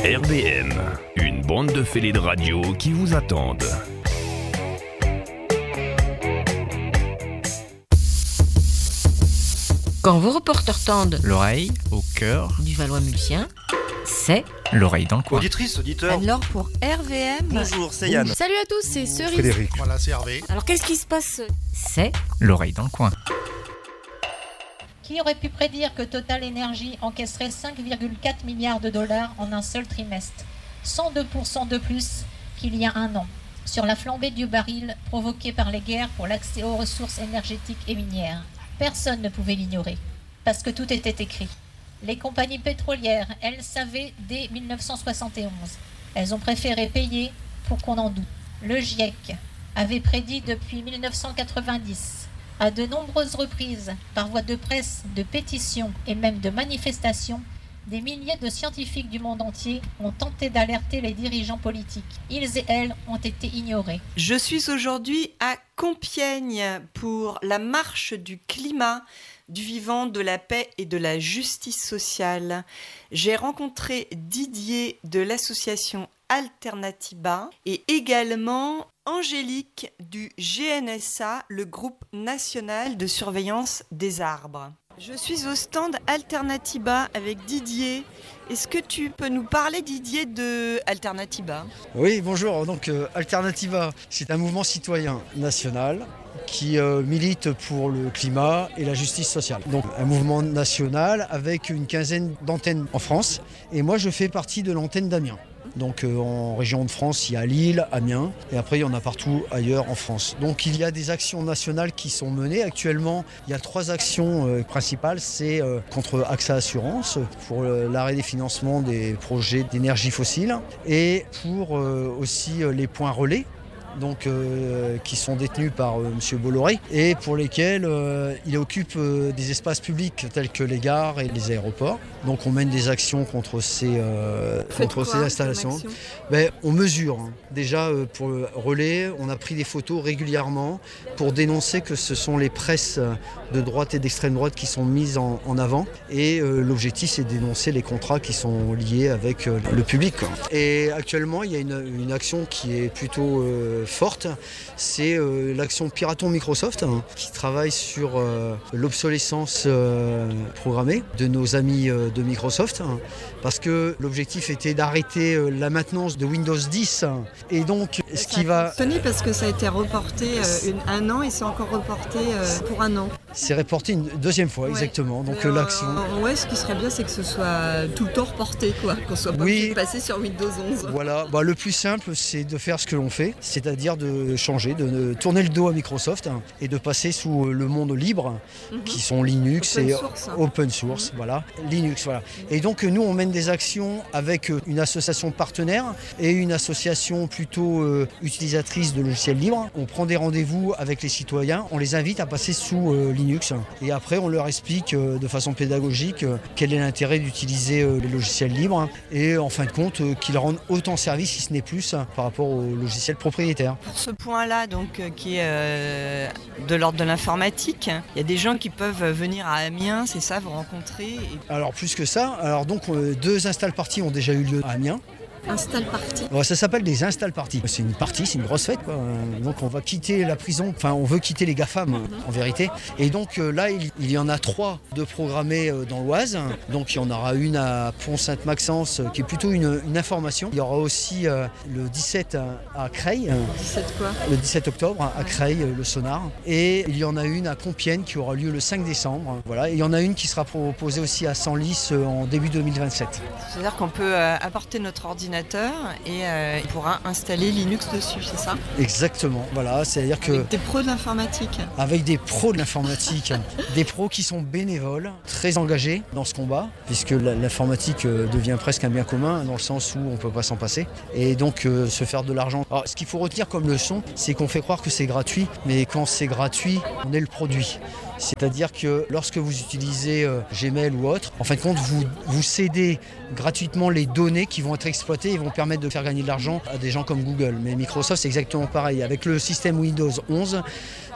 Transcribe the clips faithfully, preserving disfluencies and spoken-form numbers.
R B M, une bande de fêlés de radio qui vous attendent. Quand vos reporters tendent l'oreille au cœur du Valois-Mulsien, c'est l'oreille dans le coin. Auditrice, auditeur. Alors pour R V M. Bonjour, c'est Yann. Salut à tous, c'est Cerise. Frédéric. Voilà, c'est Hervé. Alors qu'est-ce qui se passe? c'est l'oreille dans le coin. Qui aurait pu prédire que Total Energy encaisserait cinq virgule quatre milliards de dollars en un seul trimestre, cent deux pour cent de plus qu'il y a un an, sur la flambée du baril provoquée par les guerres pour l'accès aux ressources énergétiques et minières. Personne ne pouvait l'ignorer, parce que tout était écrit. Les compagnies pétrolières, elles savaient dès mille neuf cent soixante et onze. Elles ont préféré payer pour qu'on en doute. Le GIEC avait prédit depuis mille neuf cent quatre-vingt-dix, à de nombreuses reprises, par voie de presse, de pétitions et même de manifestations, des milliers de scientifiques du monde entier ont tenté d'alerter les dirigeants politiques. Ils et elles ont été ignorés. Je suis aujourd'hui à Compiègne pour la marche du climat, du vivant, de la paix et de la justice sociale. J'ai rencontré Didier de l'association Alternatiba et également Angélique du G N S A, le groupe national de surveillance des arbres. Je suis au stand Alternatiba avec Didier. Est-ce que tu peux nous parler, Didier, de Alternatiba ? Oui, bonjour. Donc euh, Alternatiba, c'est un mouvement citoyen national qui euh, milite pour le climat et la justice sociale. Donc un mouvement national avec une quinzaine d'antennes en France. Et moi, je fais partie de l'antenne d'Amiens. Donc euh, en région de France, il y a Lille, Amiens, et après il y en a partout ailleurs en France. Donc il y a des actions nationales qui sont menées. Actuellement, il y a trois actions euh, principales. C'est euh, contre AXA Assurance, pour euh, l'arrêt des financements des projets d'énergie fossile, et pour euh, aussi euh, les points relais. Donc, euh, qui sont détenus par euh, M. Bolloré et pour lesquels euh, il occupe euh, des espaces publics tels que les gares et les aéroports. Donc on mène des actions contre ces, euh, contre ces installations. Ben, on mesure. Hein. Déjà euh, pour le relais, on a pris des photos régulièrement pour dénoncer que ce sont les presses de droite et d'extrême droite qui sont mises en, en avant. Et euh, l'objectif, c'est de dénoncer les contrats qui sont liés avec euh, le public. Quoi. Et actuellement, il y a une, une action qui est plutôt euh, forte, c'est euh, l'action Piraton Microsoft hein, qui travaille sur euh, l'obsolescence euh, programmée de nos amis euh, de Microsoft hein, parce que l'objectif était d'arrêter euh, la maintenance de Windows dix hein, et donc ce ça qui va... fonctionné parce que ça a été reporté euh, une, un an et c'est encore reporté euh, pour un an. C'est reporté une deuxième fois, ouais. Exactement. Donc euh, l'action... Ouais, ce qui serait bien, c'est que ce soit tout le temps reporté, quoi, qu'on soit pas oui. obligé de passer sur Windows onze. Voilà, bah, le plus simple, c'est de faire ce que l'on fait, c'est-à-dire de changer, de tourner le dos à Microsoft hein, et de passer sous le monde libre, mm-hmm. qui sont Linux open et source, hein. open source, mm-hmm. voilà, Linux, voilà. Et donc nous, on mène des actions avec une association partenaire et une association plutôt euh, utilisatrice de logiciels libres. On prend des rendez-vous avec les citoyens, on les invite à passer sous euh, Linux et après on leur explique euh, de façon pédagogique euh, quel est l'intérêt d'utiliser euh, les logiciels libres et en fin de compte euh, qu'ils rendent autant service si ce n'est plus hein, par rapport aux logiciels propriétaires. Pour ce point-là, donc, euh, qui est euh, de l'ordre de l'informatique, il y a des gens qui peuvent venir à Amiens, c'est ça, vous rencontrer et... Alors plus que ça, alors donc euh, deux install parties ont déjà eu lieu à Amiens. Install party. Ouais, ça s'appelle des install parties. C'est une partie, c'est une grosse fête quoi. Donc on va quitter la prison, enfin on veut quitter les GAFAM mm-hmm. en vérité. Et donc euh, là il, il y en a trois de programmées euh, dans l'Oise. Donc il y en aura une à Pont-Sainte-Maxence euh, qui est plutôt une, une information. Il y aura aussi euh, le dix-sept à, à Creil. dix-sept quoi ? Le dix-sept octobre à Creil, euh, le Sonar. Et il y en a une à Compiègne qui aura lieu le cinq décembre. Voilà. Et il y en a une qui sera proposée aussi à Senlis euh, en début deux mille vingt-sept. C'est-à-dire qu'on peut euh, apporter notre ordinateur et euh, il pourra installer Linux dessus, c'est ça ? Exactement, voilà, c'est-à-dire que... Avec des pros de l'informatique. Avec des pros de l'informatique, des pros qui sont bénévoles, très engagés dans ce combat, puisque l'informatique devient presque un bien commun, dans le sens où on ne peut pas s'en passer, et donc euh, se faire de l'argent. Alors, ce qu'il faut retenir comme leçon, c'est qu'on fait croire que c'est gratuit, mais quand c'est gratuit, on est le produit. C'est-à-dire que lorsque vous utilisez euh, Gmail ou autre, en fin de compte, vous, vous cédez gratuitement les données qui vont être exploitées et vont permettre de faire gagner de l'argent à des gens comme Google. Mais Microsoft, c'est exactement pareil. Avec le système Windows onze,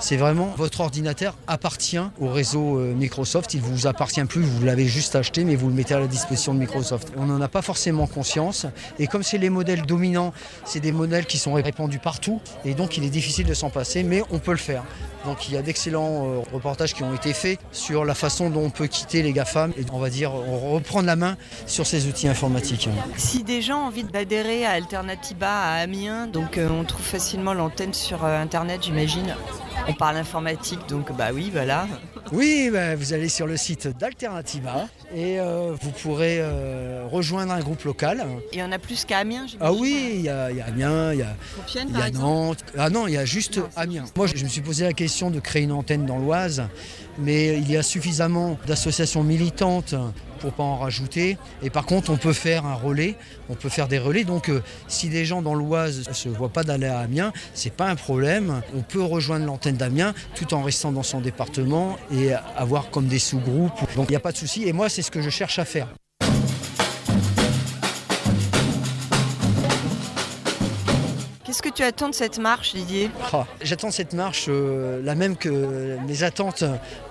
C'est vraiment, votre ordinateur appartient au réseau Microsoft. Il ne vous appartient plus, vous l'avez juste acheté, mais vous le mettez à la disposition de Microsoft. On n'en a pas forcément conscience. Et comme c'est les modèles dominants, c'est des modèles qui sont répandus partout. Et donc, il est difficile de s'en passer, mais on peut le faire. Donc il y a d'excellents euh, reportages qui ont été faits sur la façon dont on peut quitter les GAFAM et on va dire reprendre la main sur ces outils informatiques. Si des gens ont envie d'adhérer à Alternativa à Amiens, donc euh, on trouve facilement l'antenne sur euh, internet, j'imagine. On parle informatique, donc bah oui, voilà. Oui, bah, vous allez sur le site d'Alternativa et euh, vous pourrez euh, rejoindre un groupe local. Il y en a plus qu'à Amiens, j'imagine. Ah oui, il y, y a Amiens, il y a, Compiègne, il y a Nantes. Ah non, il y a juste non, Amiens. Moi, je me suis posé la question de créer une antenne dans l'Oise, mais il y a suffisamment d'associations militantes pour ne pas en rajouter. Et par contre, on peut faire un relais, on peut faire des relais. Donc, euh, si des gens dans l'Oise ne se voient pas d'aller à Amiens, c'est pas un problème. On peut rejoindre l'antenne d'Amiens tout en restant dans son département et avoir comme des sous-groupes. Donc, il n'y a pas de souci. Et moi, c'est ce que je cherche à faire. Qu'est-ce que tu attends de cette marche, Didier ? Ah, j'attends cette marche euh, la même que mes attentes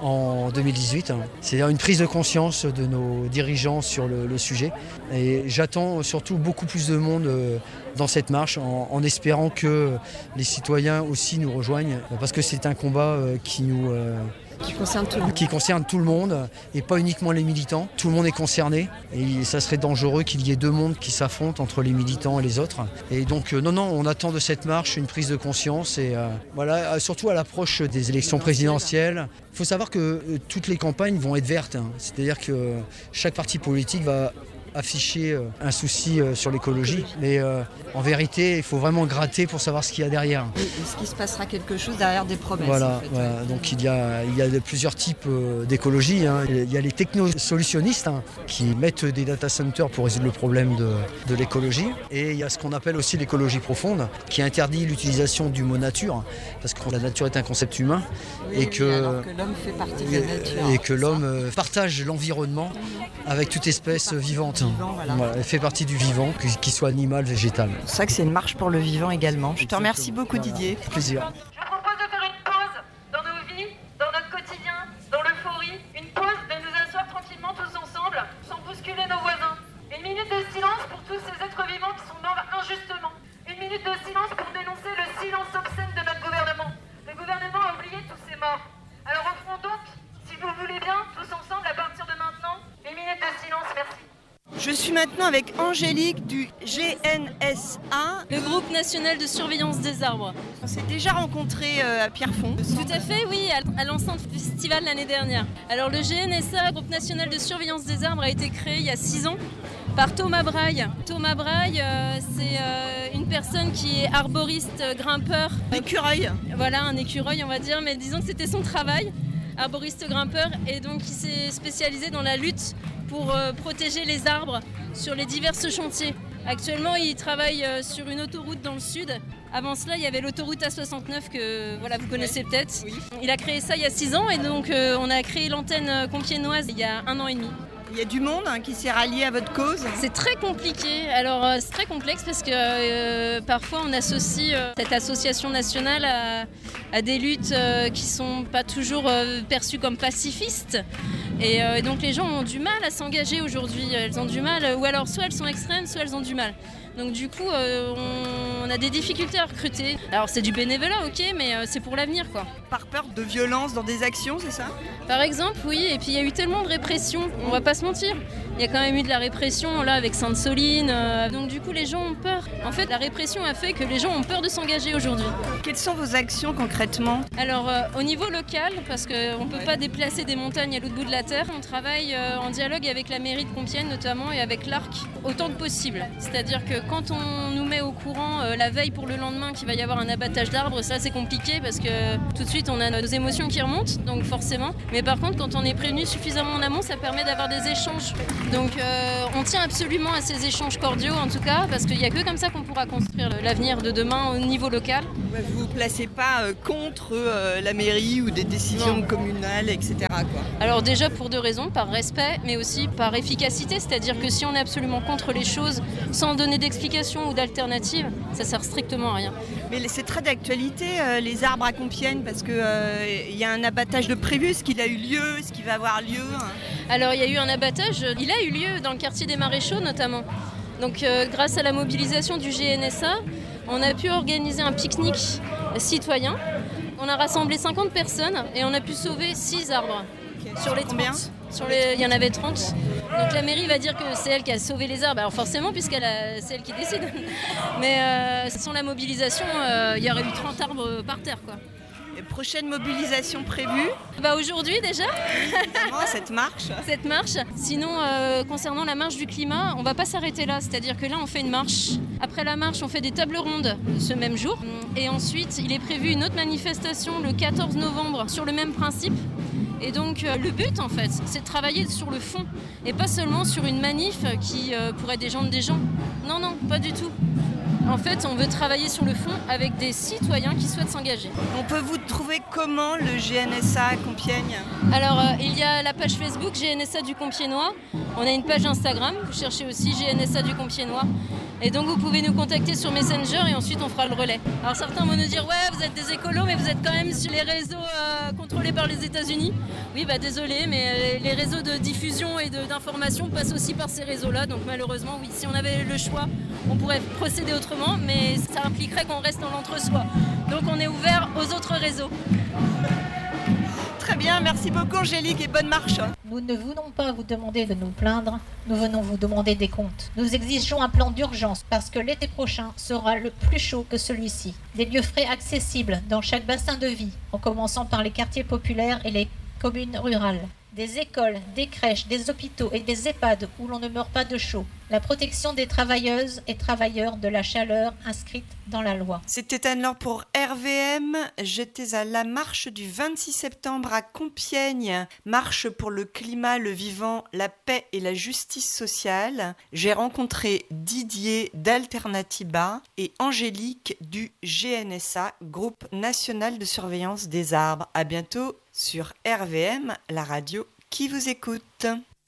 en deux mille dix-huit. Hein. C'est-à-dire une prise de conscience de nos dirigeants sur le, le sujet. Et j'attends surtout beaucoup plus de monde euh, dans cette marche en, en espérant que les citoyens aussi nous rejoignent. Parce que c'est un combat euh, qui nous... Euh, Qui concerne tout le monde. Qui concerne tout le monde et pas uniquement les militants. Tout le monde est concerné et ça serait dangereux qu'il y ait deux mondes qui s'affrontent entre les militants et les autres. Et donc euh, non, non, on attend de cette marche une prise de conscience et euh, voilà, surtout à l'approche des élections présidentielles. Il faut savoir que euh, toutes les campagnes vont être vertes. Hein. C'est-à-dire que euh, chaque parti politique va afficher euh, un souci euh, sur l'écologie. Mais euh, en vérité, il faut vraiment gratter pour savoir ce qu'il y a derrière. Et est-ce qu'il se passera quelque chose derrière des promesses ? Voilà, en fait, voilà. ouais. Donc il y a, il y a de plusieurs types euh, d'écologie. Hein. Il y a les technosolutionnistes hein, qui mettent des data centers pour résoudre le problème de, de l'écologie. Et il y a ce qu'on appelle aussi l'écologie profonde, qui interdit l'utilisation du mot nature, parce que la nature est un concept humain. Oui, et, oui, que, alors que l'homme fait partie de la nature. et que l'homme euh, partage l'environnement avec toute espèce vivante. Vivant, voilà. Voilà, elle fait partie du vivant, qu'il soit animal, végétal. C'est ça que c'est une marche pour le vivant également. Je te remercie beaucoup, Voilà. Didier. Plaisir. Je vous propose de faire une pause dans nos vies, dans notre quotidien, dans l'euphorie. Une pause de nous asseoir tranquillement tous ensemble, sans bousculer nos voisins. Une minute de silence pour tous ces êtres vivants qui sont morts injustement. Une minute de silence pour dénoncer le silence obscène de notre gouvernement. Le gouvernement a oublié tous ces morts. Alors offrons donc, si vous voulez bien, tous ensemble, à partir de maintenant, une minute de silence, merci. Je suis maintenant avec Angélique du G N S A. Le groupe national de surveillance des arbres. On s'est déjà rencontrés euh, à Pierrefonds. Tout à fait, oui, à l'enceinte festival l'année dernière. Alors le G N S A, groupe national de surveillance des arbres, a été créé il y a six ans par Thomas Braille. Thomas Braille, euh, c'est euh, une personne qui est arboriste, grimpeur. Écureuil. Voilà, un écureuil on va dire, mais disons que c'était son travail, arboriste grimpeur, et donc il s'est spécialisé dans la lutte pour euh, protéger les arbres sur les divers chantiers. Actuellement, il travaille euh, sur une autoroute dans le sud. Avant cela, il y avait l'autoroute A soixante-neuf que voilà, vous connaissez ouais. peut-être. Oui. Il a créé ça il y a six ans et donc euh, on a créé l'antenne compiègnoise il y a un an et demi. Il y a du monde hein, qui s'est rallié à votre cause. C'est très compliqué. Alors euh, c'est très complexe parce que euh, parfois on associe euh, cette association nationale à, à des luttes euh, qui sont pas toujours euh, perçues comme pacifistes. Et, euh, et donc les gens ont du mal à s'engager aujourd'hui. Elles ont du mal, ou alors soit elles sont extrêmes, soit elles ont du mal. Donc du coup, euh, on, on a des difficultés à recruter. Alors c'est du bénévolat, ok, mais euh, c'est pour l'avenir, quoi. Par peur de violence dans des actions, c'est ça ? Par exemple, oui. Et puis il y a eu tellement de répression, on va pas se mentir. Il y a quand même eu de la répression là avec Sainte-Soline. Euh, donc du coup, les gens ont peur. En fait, la répression a fait que les gens ont peur de s'engager aujourd'hui. Quelles sont vos actions concrètement ? Alors euh, au niveau local, parce qu'on ne peut pas déplacer des montagnes à l'autre bout de la terre, on travaille euh, en dialogue avec la mairie de Compiègne notamment et avec l'Arc autant que possible. C'est-à-dire que quand on nous met au courant euh, la veille pour le lendemain qu'il va y avoir un abattage d'arbres, ça c'est compliqué parce que tout de suite on a nos émotions qui remontent, donc forcément. Mais par contre, quand on est prévenu suffisamment en amont, ça permet d'avoir des échanges Donc euh, on tient absolument à ces échanges cordiaux en tout cas, parce qu'il n'y a que comme ça qu'on pourra construire l'avenir de demain au niveau local. Ouais, vous ne vous placez pas euh, contre euh, la mairie ou des décisions Non. communales, et cetera quoi. Alors déjà pour deux raisons, par respect, mais aussi par efficacité, c'est-à-dire que si on est absolument contre les choses sans donner d'explication ou d'alternative, ça sert strictement à rien. Mais c'est très d'actualité euh, les arbres à Compiègne parce qu'il euh, y a un abattage de prévu, est-ce qu'il a eu lieu, est-ce qu'il va avoir lieu hein. Alors il y a eu un abattage, il a eu lieu dans le quartier des Maréchaux notamment. Donc euh, grâce à la mobilisation du G N S A, on a pu organiser un pique-nique citoyen. On a rassemblé cinquante personnes et on a pu sauver six arbres. Okay. Sur les combien ? Sur les, il y en avait trente. Donc la mairie va dire que c'est elle qui a sauvé les arbres. Alors forcément, puisqu'elle a, c'est elle qui décide. Mais euh, sans la mobilisation, euh, il y aurait eu trente arbres par terre, quoi. Et prochaine mobilisation prévue ? Bah aujourd'hui déjà. Évidemment, cette marche. Cette marche. Sinon, euh, concernant la marche du climat, on va pas s'arrêter là. C'est-à-dire que là, on fait une marche. Après la marche, on fait des tables rondes ce même jour. Et ensuite, il est prévu une autre manifestation le quatorze novembre sur le même principe. Et donc euh, le but en fait, c'est de travailler sur le fond et pas seulement sur une manif qui euh, pourrait déjoindre des gens. Non, non, pas du tout. En fait, on veut travailler sur le fond avec des citoyens qui souhaitent s'engager. On peut vous trouver comment le G N S A Compiègne ? Alors, euh, il y a la page Facebook G N S A du Compiègnois. On a une page Instagram, vous cherchez aussi G N S A du Compiègnois. Et donc, vous pouvez nous contacter sur Messenger et ensuite on fera le relais. Alors, certains vont nous dire « Ouais, vous êtes des écolos, mais vous êtes quand même sur les réseaux euh, contrôlés par les États-Unis. » Oui, bah désolé, mais euh, les réseaux de diffusion et de, d'information passent aussi par ces réseaux-là. Donc, malheureusement, oui, si on avait le choix, on pourrait procéder autrement, mais ça impliquerait qu'on reste dans l'entre-soi. Donc, on est ouvert aux autres réseaux. Très bien, merci beaucoup Angélique et bonne marche. Nous ne voulons pas vous demander de nous plaindre, nous venons vous demander des comptes. Nous exigeons un plan d'urgence parce que l'été prochain sera le plus chaud que celui-ci. Des lieux frais accessibles dans chaque bassin de vie, en commençant par les quartiers populaires et les communes rurales. Des écoles, des crèches, des hôpitaux et des EHPAD où l'on ne meurt pas de chaud. La protection des travailleuses et travailleurs de la chaleur inscrite dans la loi. C'était Anne-Laure pour R V M. J'étais à la marche du vingt-six septembre à Compiègne. Marche pour le climat, le vivant, la paix et la justice sociale. J'ai rencontré Didier d'Alternativa et Angélique du G N S A, Groupe National de Surveillance des Arbres. À bientôt sur R V M, la radio qui vous écoute.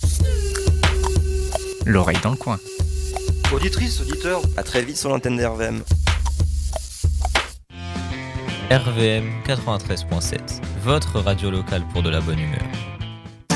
L'oreille dans le coin. Auditrice, auditeur, à très vite sur l'antenne de R V M. R V M quatre-vingt-treize virgule sept, votre radio locale pour de la bonne humeur.